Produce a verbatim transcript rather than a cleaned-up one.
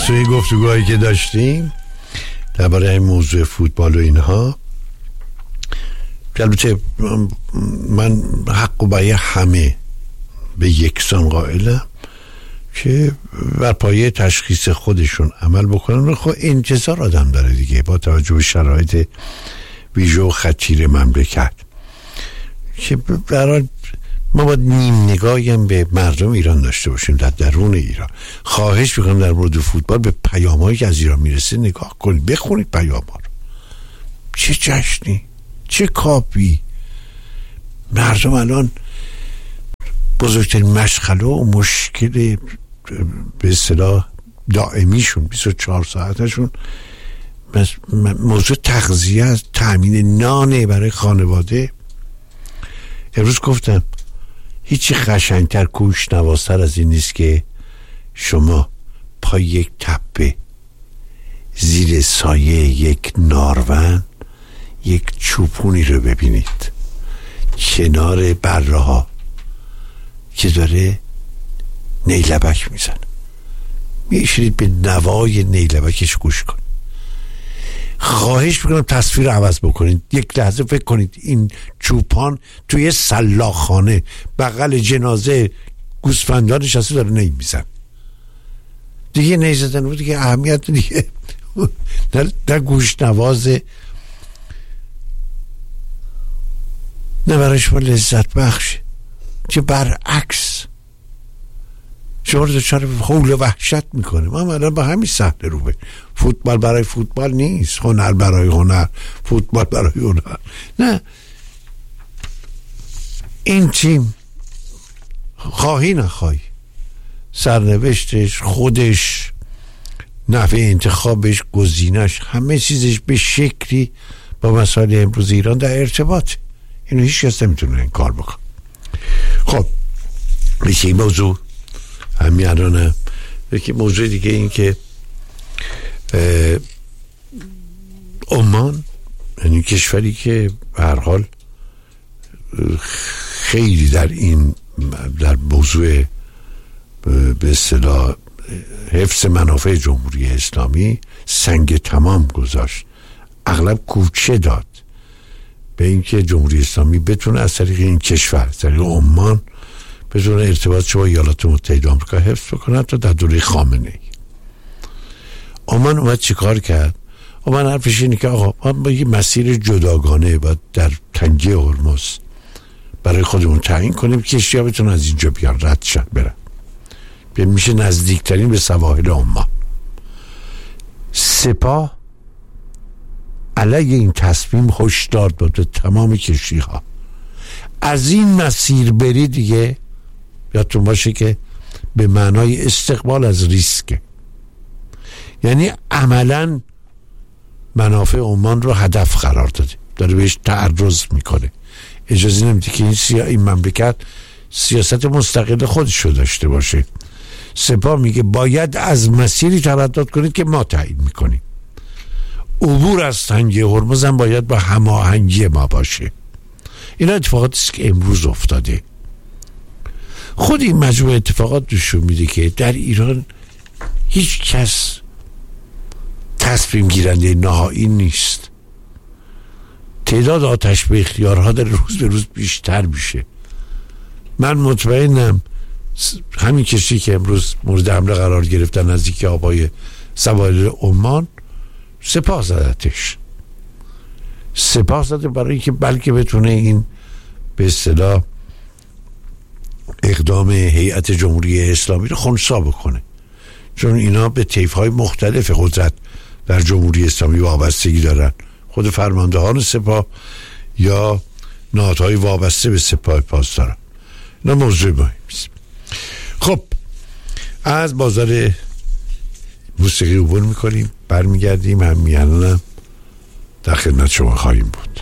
توی گفتگوهایی که داشتیم درباره این موضوع فوتبال و اینها، البته من حق و برای همه به یکسان قائلم که بر پایه تشخیص خودشون عمل بکنن. خب انتظار آدم داره دیگه با توجه به شرایط ویژه و خطیر مملکت که برای ما باید نیم نگاهی هم به مردم ایران داشته باشیم در درون ایران. خواهش میکنم در مورد فوتبال به پیام‌هایی که از ایران میرسه نگاه کنید، بخونید پیام‌ها رو. چه جشنی، چه کاپی. مردم الان بزرگترین مشغله و مشکل به اصطلاح دائمیشون بیست و چهار ساعتشون موضوع تغذیه است، تأمین نانه برای خانواده. امروز گفتم هیچی قشنگتر، کوشنوازتر از این نیست که شما پای یک تپه زیر سایه یک نارون یک چوپونی رو ببینید کنار بره ها که داره نیلبک میزن، میشید به نوای نیلبکش گوش کن. خواهش میکنم تصویر عوض بکنید، یک لحظه فکر کنید این چوپان توی سلاخانه بغل جنازه گوسفندان نشسته داره نی میزن. دیگه نی زدن بود دیگه اهمیت دیگه در, در گوش نوازه نه برای شما لذت بخش، که برعکس شما رو دچار حول و وحشت میکنه. ما الان با همین صحنه رو به فوتبال برای فوتبال نیست، هنر برای هنر، فوتبال برای هنر نه. این تیم خواهی نخواهی سرنوشتش، خودش، نحوه انتخابش، گزینش، همه چیزش به شکلی با مسائل امروز ایران در ارتباط. اینو هیچ کس نمیتونه این کار بکن. خب میشه این موضوع همین الانه. یکی موضوع دیگه این که عمان، یعنی کشوری که به هر حال خیلی در این در موضوع به اصطلاح حفظ منافع جمهوری اسلامی سنگ تمام گذاشت، اغلب کوچه داد به اینکه جمهوری اسلامی بتونه از طریق این کشور، از طریق عمان، بتونه ارتباط با ایالات متحده آمریکا حفظ بکنه تا در دوره خامنه‌ای. عمان اومد چیکار کرد؟ عمان حرفش اینه که آقا ما با یه مسیر جداگانه باید در تنگه هرمز برای خودمون تعیین کنیم که کشتی‌ها بتونن از اینجا بیان، رد شن، برن. میشه نزدیکترین به سواحل عمان. سپاه علیه این تصمیم هشدار داد به تمام کشتی‌ها از این مسیر بری دیگه یادتون باشه که به معنای استقبال از ریسک، یعنی عملاً منافع عمان رو هدف قرار داده، داره بهش تعرض میکنه، اجازه نمیده که این, سیا... این مملکت سیاست مستقل خودش رو داشته باشه. سپاه میگه باید از مسیری تردد کنید که ما تعیین میکنیم. عبور از تنگه هرمز هم باید با هماهنگی ما باشه. اینا اتفاقاتی است که امروز افتاده. خود این مجموعه اتفاقات نشون میده که در ایران هیچ کس تصمیم گیرنده نهایی نیست. تعداد آتش به اختیارها در روز به روز بیشتر میشه. من مطمئنم همین کشتی که امروز مورد حمله قرار گرفتن نزدیک آبای سواحل عمان، سپاه زدتش. سپاه زده برای اینکه بلکه بتونه این به اصطلاح اقدام هیئت جمهوری اسلامی رو خنثی بکنه، چون اینا به طیف‌های مختلف قدرت در جمهوری اسلامی وابستگی دارن، خود فرماندهان سپاه یا نهادهای وابسته به سپاه پاسداران. اینا موضوع مهمی است. خب از بازار موسیقی عبور میکنیم، برمیگردیم، هم میانم در خدمت شما خواهیم بود.